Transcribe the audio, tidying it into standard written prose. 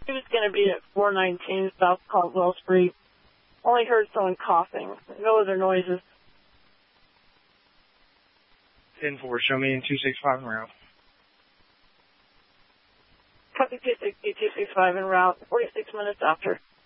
He was going to be at 419 South Caldwell Street. Only heard someone coughing. No other noises. 10-4, show me in 265 en route. Copy 260, 265 en route, 46 minutes after.